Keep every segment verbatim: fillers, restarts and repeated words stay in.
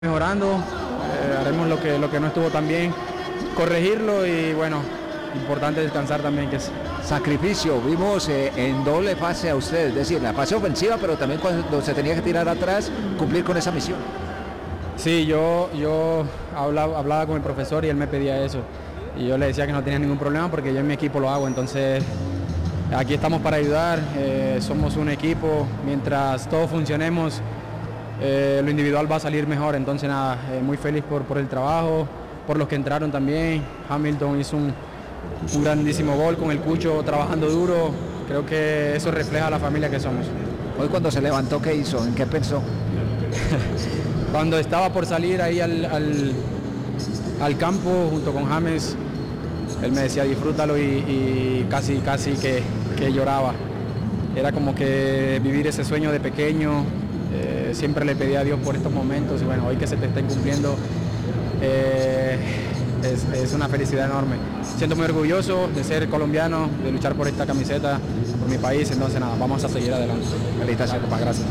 mejorando, eh, haremos lo que, lo que no estuvo tan bien, corregirlo y bueno, importante descansar también. Que es. Sacrificio, vimos eh, en doble fase a usted, es decir, la fase ofensiva, pero también cuando se tenía que tirar atrás, cumplir con esa misión. Sí, yo, yo hablaba, hablaba con el profesor y él me pedía eso, y yo le decía que no tenía ningún problema porque yo en mi equipo lo hago, entonces aquí estamos para ayudar, eh, somos un equipo, mientras todos funcionemos, Eh, lo individual va a salir mejor, entonces nada, eh, muy feliz por, por el trabajo, por los que entraron también. Hamilton hizo un, un grandísimo gol con el Cucho trabajando duro, creo que eso refleja la familia que somos. Hoy cuando se levantó, ¿qué hizo? ¿En qué pensó? Cuando estaba por salir ahí al, al, al campo junto con James, él me decía disfrútalo y, y casi, casi que, que lloraba. Era como que vivir ese sueño de pequeño. Eh, siempre le pedí a Dios por estos momentos y bueno, hoy que se te estén cumpliendo eh, es, es una felicidad enorme. Siento muy orgulloso de ser colombiano, de luchar por esta camiseta, por mi país, entonces nada, vamos a seguir adelante. Felicitaciones. Gracias.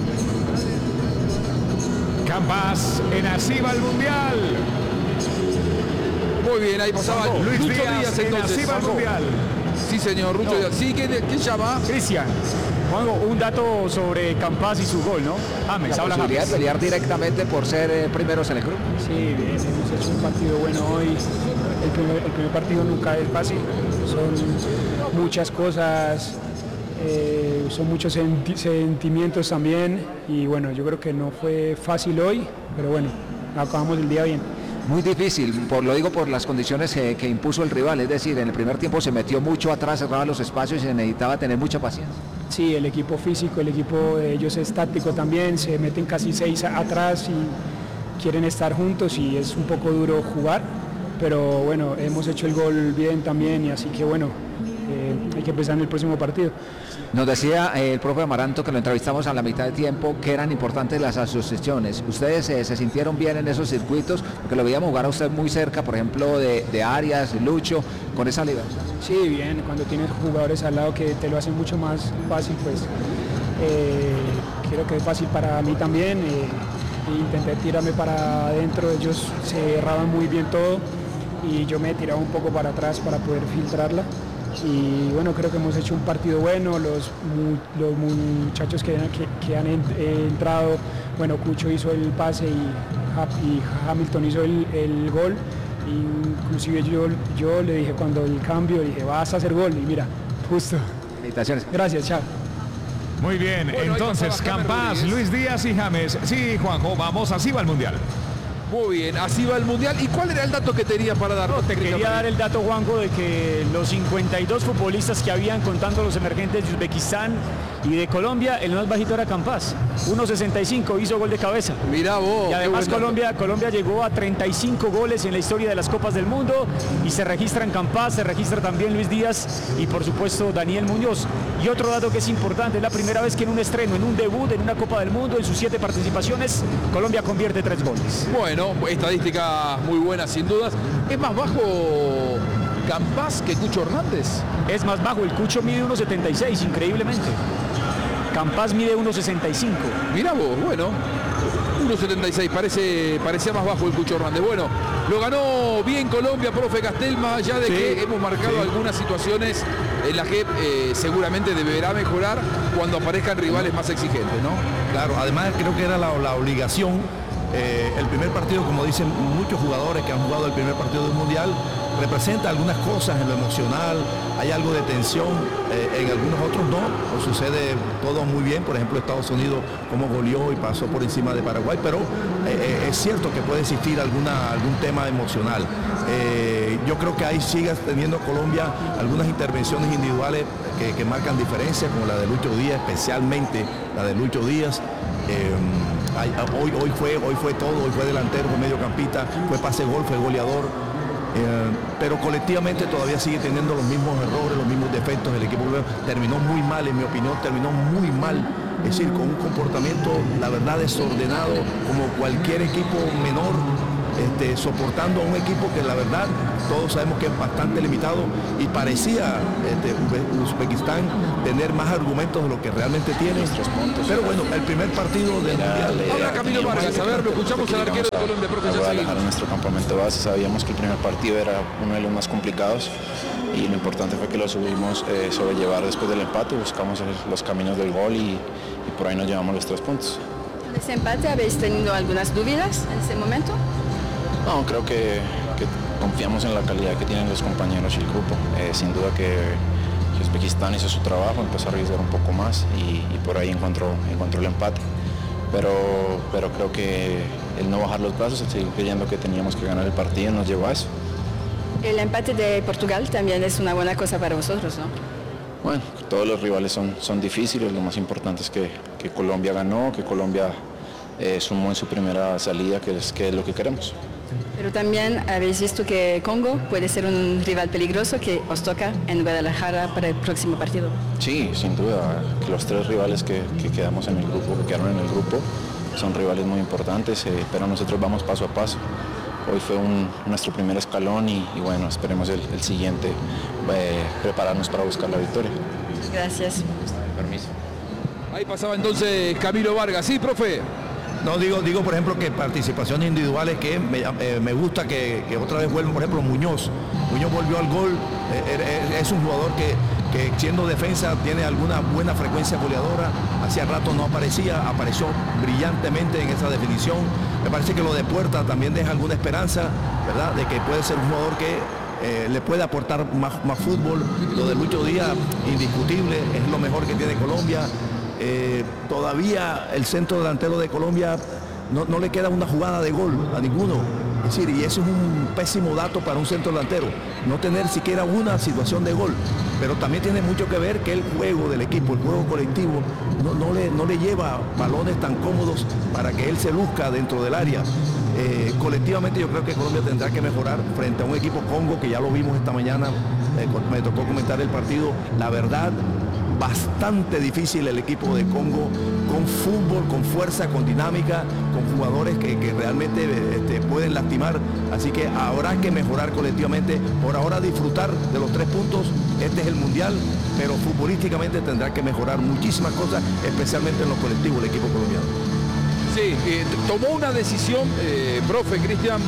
Campas en Así va el Mundial. Muy bien, ahí pasaba Juanjo, Luis Lucho Díaz, Díaz entonces. en Así va el Mundial. Sí, señor, Lucho No. Díaz. Sí, ¿quién, quién llama? Cristian, Juanjo, un dato sobre Campas y su gol, ¿no? James, La habla posibilidad James. de pelear directamente por ser eh, primeros en el grupo. Sí, bien, hemos hecho un partido bueno hoy. El primer, el primer partido nunca es fácil, son muchas cosas, eh, son muchos senti sentimientos también y bueno, yo creo que no fue fácil hoy, pero bueno, acabamos el día bien. Muy difícil, por, lo digo por las condiciones que, que impuso el rival, es decir, en el primer tiempo se metió mucho atrás, cerraba los espacios y se necesitaba tener mucha paciencia. Sí, el equipo físico, el equipo de ellos es táctico también, se meten casi seis atrás y quieren estar juntos y es un poco duro jugar, pero bueno, hemos hecho el gol bien también y así que bueno, eh, hay que pensar en el próximo partido. Nos decía eh, el profe Amaranto, que lo entrevistamos a la mitad de tiempo, que eran importantes las asociaciones. ¿Ustedes eh, se sintieron bien en esos circuitos? Porque lo veíamos jugar a usted muy cerca, por ejemplo, de, de Arias, Lucho, con esa libertad. Sí, bien, cuando tienes jugadores al lado que te lo hacen mucho más fácil, pues eh, creo que es fácil para mí también. Eh, intenté tirarme para adentro, ellos cerraban muy bien todo y yo me tiraba un poco para atrás para poder filtrarla. Y bueno, creo que hemos hecho un partido bueno, los, los muchachos que, que, que han entrado, bueno, Cucho hizo el pase y, y Hamilton hizo el, el gol, inclusive yo, yo le dije cuando el cambio, dije vas a hacer gol y mira, justo. Felicitaciones. Gracias, chao. Muy bien, Bueno, entonces Campas, Rodríguez. Luis Díaz y James. Sí, Juanjo, vamos, Así va el Mundial. Muy bien, así va el Mundial. ¿Y cuál era el dato que tenía para dar? No, te quería dar el dato, Juanjo, de que los cincuenta y dos futbolistas que habían, contando los emergentes de Uzbekistán y de Colombia, el más bajito era Campas, uno sesenta y cinco, hizo gol de cabeza. Mirá vos. Y además qué buen dato. Colombia, Colombia llegó a treinta y cinco goles en la historia de las Copas del Mundo y se registran Campas, se registra también Luis Díaz y por supuesto Daniel Muñoz. Y otro dato que es importante, es la primera vez que en un estreno, en un debut, en una Copa del Mundo, en sus siete participaciones, Colombia convierte tres goles. Bueno, estadística muy buena sin dudas. ¿Es más bajo Campas que Cucho Hernández? Es más bajo, el Cucho mide uno setenta y seis, increíblemente. Campas mide uno sesenta y cinco. Mirá vos, bueno. uno setenta y seis, parece, parecía más bajo el Cucho Hernández. Bueno, lo ganó bien Colombia, profe Castel, más allá de Sí, que hemos marcado sí. algunas situaciones en las que eh, seguramente deberá mejorar cuando aparezcan rivales más exigentes, ¿no? Claro, además creo que era la, la obligación, eh, el primer partido, como dicen muchos jugadores que han jugado el primer partido del Mundial, representa algunas cosas en lo emocional, hay algo de tensión, eh, en algunos otros no, o sucede todo muy bien, por ejemplo Estados Unidos como goleó y pasó por encima de Paraguay, pero eh, es cierto que puede existir alguna, algún tema emocional. Eh, yo creo que ahí sigue teniendo Colombia algunas intervenciones individuales que, que marcan diferencia, como la de Lucho Díaz, especialmente la de Lucho Díaz. Eh, hay, hoy, hoy, fue, hoy fue todo, hoy fue delantero, fue mediocampista, fue pase gol, fue goleador. Eh, pero colectivamente todavía sigue teniendo los mismos errores, los mismos defectos. El equipo terminó muy mal, en mi opinión, terminó muy mal. Es decir, con un comportamiento, la verdad, desordenado, como cualquier equipo menor. este, soportando a un equipo que la verdad todos sabemos que es bastante limitado y parecía este, Uzbekistán tener más argumentos de lo que realmente tiene. Pero bueno, el primer partido del Mundial. Ahora Camilo Vargas, a ver, lo escuchamos al arquero de Colombia, profesor. Relajar nuestro campamento base, sabíamos que el primer partido era uno de los más complicados y lo importante fue que lo subimos eh, sobrellevar después del empate, buscamos el, los caminos del gol y, y por ahí nos llevamos los tres puntos. ¿En ese empate habéis tenido algunas dudas en ese momento? No, creo que, que confiamos en la calidad que tienen los compañeros y el grupo. Eh, sin duda que, que Uzbekistán hizo su trabajo, empezó a arriesgar un poco más y, y por ahí encontró, encontró el empate. Pero, pero creo que el no bajar los brazos, el seguir creyendo que teníamos que ganar el partido nos llevó a eso. El empate de Portugal también es una buena cosa para vosotros, ¿no? Bueno, todos los rivales son, son difíciles, lo más importante es que, que Colombia ganó, que Colombia eh, sumó en su primera salida, que es, que es lo que queremos. Pero también habéis visto que Congo puede ser un rival peligroso que os toca en Guadalajara para el próximo partido. Sí, sin duda, que los tres rivales que, que quedamos en el grupo, que quedaron en el grupo, son rivales muy importantes, eh, pero nosotros vamos paso a paso. Hoy fue un, nuestro primer escalón y, y bueno, esperemos el, el siguiente, eh, prepararnos para buscar la victoria. Gracias. Permiso. Ahí pasaba entonces Camilo Vargas. Sí, profe. No, digo, digo por ejemplo que participaciones individuales que me, eh, me gusta que, que otra vez vuelvan, por ejemplo Muñoz. Muñoz volvió al gol, eh, es un jugador que, que siendo defensa tiene alguna buena frecuencia goleadora, hacía rato no aparecía, apareció brillantemente en esa definición. Me parece que lo de Puerta también deja alguna esperanza, ¿verdad? De que puede ser un jugador que eh, le puede aportar más, más fútbol. Lo de Lucho Díaz, indiscutible, es lo mejor que tiene Colombia. Eh, todavía el centro delantero de Colombia no, no le queda una jugada de gol a ninguno. Es decir, y eso es un pésimo dato para un centro delantero, no tener siquiera una situación de gol. Pero también tiene mucho que ver que el juego del equipo, el juego colectivo, no, no, le, no le lleva balones tan cómodos para que él se luzca dentro del área. Eh, colectivamente yo creo que Colombia tendrá que mejorar frente a un equipo Congo, que ya lo vimos esta mañana, eh, me tocó comentar el partido. La verdad, bastante difícil el equipo de Congo, con fútbol, con fuerza, con dinámica, con jugadores que, que realmente este, pueden lastimar, así que habrá que mejorar colectivamente. Por ahora disfrutar de los tres puntos, este es el Mundial, pero futbolísticamente tendrá que mejorar muchísimas cosas, especialmente en lo colectivo el equipo colombiano. Sí, eh, tomó una decisión, eh, profe Cristian,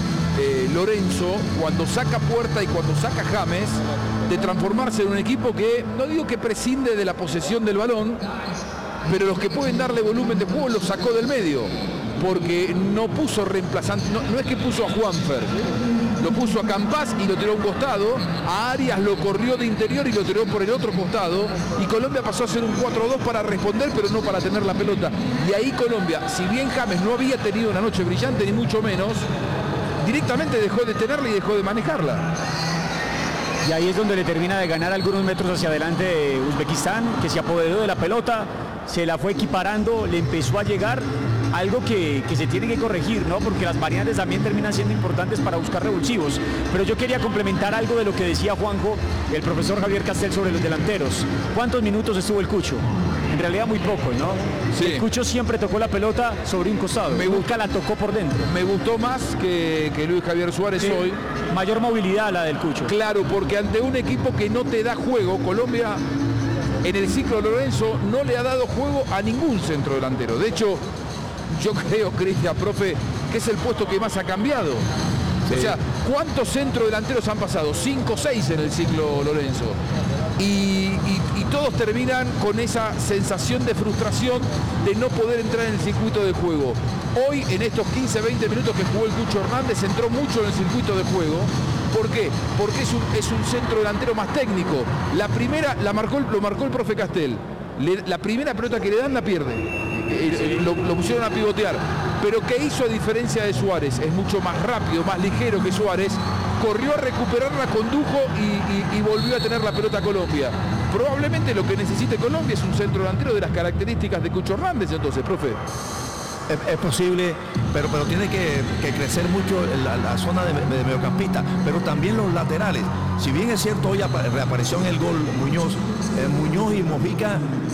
Eh, Lorenzo, cuando saca Puerta y cuando saca James, de transformarse en un equipo que, no digo que prescinde de la posesión del balón, pero los que pueden darle volumen de juego los sacó del medio, porque no puso reemplazante, no, no es que puso a Juanfer, lo puso a Campás y lo tiró a un costado, a Arias lo corrió de interior y lo tiró por el otro costado, y Colombia pasó a ser un cuatro dos para responder, pero no para tener la pelota. Y ahí Colombia, si bien James no había tenido una noche brillante, ni mucho menos, directamente dejó de tenerla y dejó de manejarla. Y ahí es donde le termina de ganar algunos metros hacia adelante Uzbekistán, que se apoderó de la pelota, se la fue equiparando, le empezó a llegar, algo que, que se tiene que corregir, ¿no? Porque las variantes también terminan siendo importantes para buscar revulsivos. Pero yo quería complementar algo de lo que decía Juanjo, el profesor Javier Castel, sobre los delanteros. ¿Cuántos minutos estuvo el Cucho? En realidad muy poco, ¿no? Sí. El Cucho siempre tocó la pelota sobre un costado, me nunca la tocó por dentro. Me gustó más que, que Luis Javier Suárez sí. Hoy. Mayor movilidad la del Cucho. Claro, porque ante un equipo que no te da juego, Colombia en el ciclo Lorenzo no le ha dado juego a ningún centro delantero. De hecho, yo creo, Cristian, profe, que es el puesto que más ha cambiado. Sí. O sea, ¿cuántos centros delanteros han pasado? Cinco o seis en el ciclo Lorenzo. Y, y, y todos terminan con esa sensación de frustración de no poder entrar en el circuito de juego. Hoy, en estos quince veinte minutos que jugó el Cucho Hernández, entró mucho en el circuito de juego. ¿Por qué? Porque es un, es un centro delantero más técnico. La primera la marcó, lo marcó el profe Castel. Le, la primera pelota que le dan la pierde. Eh, lo, lo pusieron a pivotear. Pero ¿qué hizo a diferencia de Suárez? Es mucho más rápido, más ligero que Suárez. Corrió a recuperarla, condujo y, y, y volvió a tener la pelota a Colombia. Probablemente lo que necesite Colombia es un centro delantero de las características de Cucho Hernández, entonces, profe. Es, es posible, pero, pero tiene que, que crecer mucho la, la zona de, de mediocampista, pero también los laterales. Si bien es cierto, hoy reapareció en el gol Muñoz, eh, Muñoz y Mojica,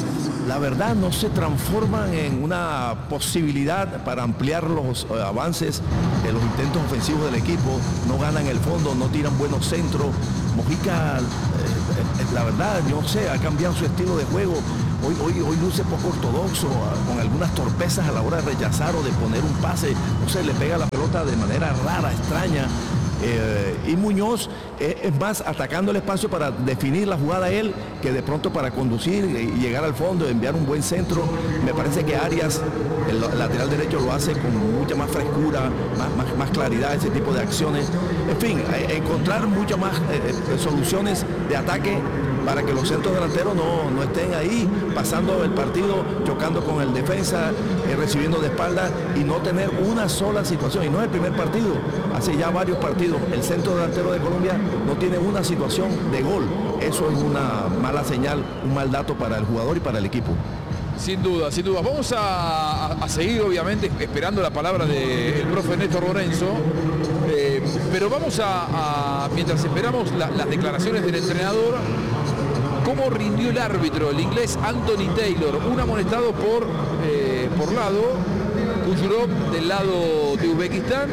la verdad no se transforman en una posibilidad para ampliar los eh, avances de los intentos ofensivos del equipo. No ganan el fondo, no tiran buenos centros. Mojica, eh, eh, la verdad, yo no sé, ha cambiado su estilo de juego. Hoy, hoy, hoy luce poco ortodoxo, con algunas torpezas a la hora de rechazar o de poner un pase. No sé, le pega la pelota de manera rara, extraña. Eh, y Muñoz eh, es más atacando el espacio para definir la jugada él que de pronto para conducir y llegar al fondo, enviar un buen centro. Me parece que Arias, el lateral derecho, lo hace con mucha más frescura, más, más, más claridad, ese tipo de acciones. En fin, eh, encontrar muchas más eh, soluciones de ataque para que los centros delanteros no, no estén ahí pasando el partido, chocando con el defensa, eh, recibiendo de espalda y no tener una sola situación. Y no es el primer partido, hace ya varios partidos. El centro delantero de Colombia no tiene una situación de gol. Eso es una mala señal, un mal dato para el jugador y para el equipo. Sin duda, sin duda. Vamos a, a seguir, obviamente, esperando la palabra del profe Néstor Lorenzo. Eh, pero vamos a, a mientras esperamos la, las declaraciones del entrenador, cómo rindió el árbitro, el inglés Anthony Taylor, un amonestado por, eh, por lado, Kuyurov del lado de Uzbekistán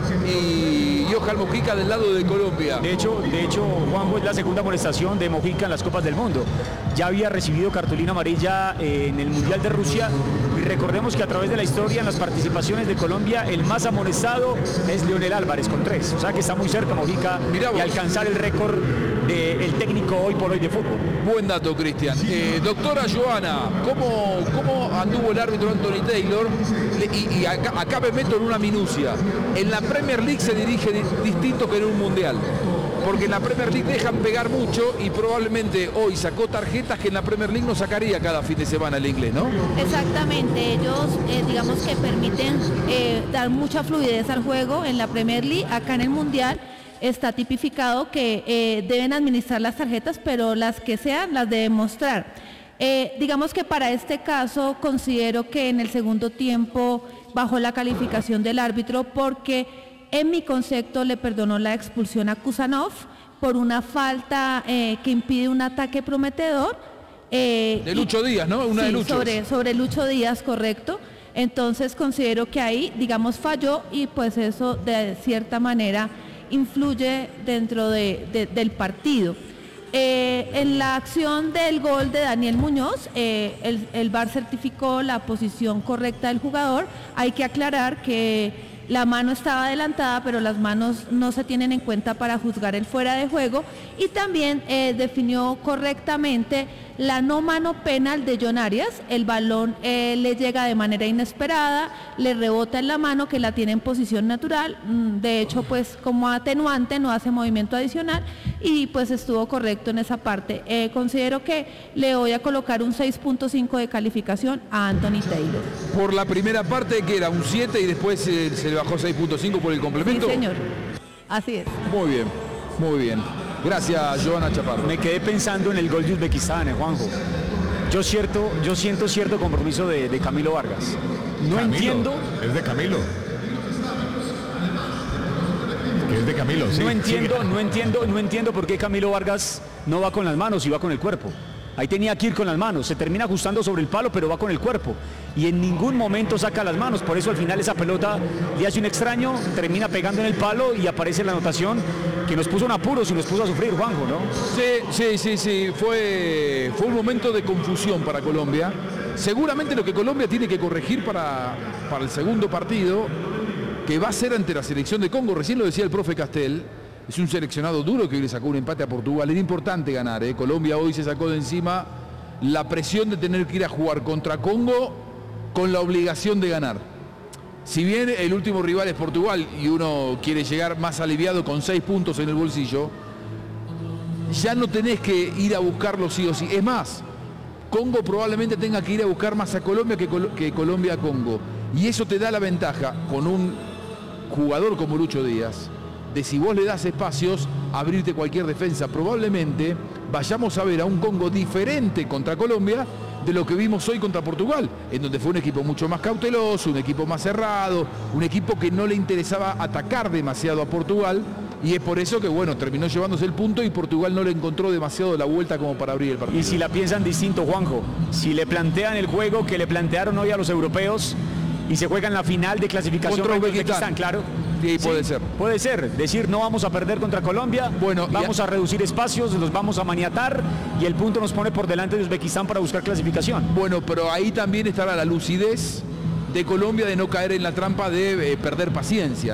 y Johan Mojica del lado de Colombia. De hecho, de hecho, Juanjo, es la segunda amonestación de Mojica en las Copas del Mundo. Ya había recibido cartulina amarilla eh, en el Mundial de Rusia. Y recordemos que a través de la historia, en las participaciones de Colombia, el más amonestado es Leonel Álvarez con tres. O sea que está muy cerca Mojica y alcanzar el récord del técnico hoy por hoy de fútbol. Buen dato, Cristian. Eh, doctora Joana, ¿cómo, ¿cómo anduvo el árbitro Anthony Taylor? Y, y acá, acá me meto en una minucia. En la Premier League se dirige di distinto que en un Mundial. Porque en la Premier League dejan pegar mucho y probablemente hoy sacó tarjetas que en la Premier League no sacaría cada fin de semana el inglés, ¿no? Exactamente, ellos eh, digamos que permiten eh, dar mucha fluidez al juego en la Premier League. Acá en el Mundial está tipificado que eh, deben administrar las tarjetas, pero las que sean las deben mostrar. Eh, digamos que para este caso considero que en el segundo tiempo bajó la calificación del árbitro porque en mi concepto le perdonó la expulsión a Kusanov por una falta eh, que impide un ataque prometedor. Eh, de Lucho y, Díaz, ¿no? Una sí, de Lucho. Sobre, sobre Lucho Díaz, correcto. Entonces considero que ahí, digamos, falló y pues eso de cierta manera influye dentro de, de, del partido. Eh, en la acción del gol de Daniel Muñoz, eh, el, el V A R certificó la posición correcta del jugador. Hay que aclarar que la mano estaba adelantada, pero las manos no se tienen en cuenta para juzgar el fuera de juego. Y también eh, definió correctamente la no mano penal de John Arias. El balón eh, le llega de manera inesperada, le rebota en la mano que la tiene en posición natural. De hecho, pues como atenuante no hace movimiento adicional y pues estuvo correcto en esa parte. Eh, considero que le voy a colocar un seis punto cinco de calificación a Anthony Taylor. Por la primera parte que era un siete y después eh, se le bajó seis punto cinco por el complemento. Sí, señor. Así es. Muy bien, muy bien. Gracias, Joana Chaparro. Me quedé pensando en el gol de Uzbekistán, eh, Juanjo. Yo, cierto, yo siento cierto compromiso de, de Camilo Vargas. No Camilo, entiendo. Es de Camilo. Que es de Camilo, sí. No entiendo, sí. no entiendo, no entiendo por qué Camilo Vargas no va con las manos y va con el cuerpo. Ahí tenía que ir con las manos, se termina ajustando sobre el palo, pero va con el cuerpo. Y en ningún momento saca las manos, por eso al final esa pelota le hace un extraño, termina pegando en el palo y aparece la anotación que nos puso en apuros y nos puso a sufrir, Juanjo, ¿no? Sí, sí, sí, sí, fue, fue un momento de confusión para Colombia. Seguramente lo que Colombia tiene que corregir para, para el segundo partido, que va a ser ante la selección de Congo, recién lo decía el profe Castel. Es un seleccionado duro que hoy le sacó un empate a Portugal. Era importante ganar, ¿eh? Colombia hoy se sacó de encima la presión de tener que ir a jugar contra Congo con la obligación de ganar. Si bien el último rival es Portugal y uno quiere llegar más aliviado con seis puntos en el bolsillo, ya no tenés que ir a buscarlo sí o sí. Es más, Congo probablemente tenga que ir a buscar más a Colombia que, Col- que Colombia a Congo. Y eso te da la ventaja con un jugador como Lucho Díaz, de si vos le das espacios, abrirte cualquier defensa. Probablemente vayamos a ver a un Congo diferente contra Colombia de lo que vimos hoy contra Portugal, en donde fue un equipo mucho más cauteloso, un equipo más cerrado, un equipo que no le interesaba atacar demasiado a Portugal Y es por eso que, bueno, terminó llevándose el punto y Portugal no le encontró demasiado la vuelta como para abrir el partido. Y si la piensan distinto, Juanjo, si le plantean el juego que le plantearon hoy a los europeos y se juega en la final de clasificación Contra contra Uzbekistán. Uzbekistán, claro. Sí, puede ser. Puede ser. Decir, no vamos a perder contra Colombia, Bueno, vamos y a- a reducir espacios, los vamos a maniatar y el punto nos pone por delante de Uzbekistán para buscar clasificación. Bueno, pero ahí también estará la lucidez de Colombia de no caer en la trampa de eh, perder paciencia.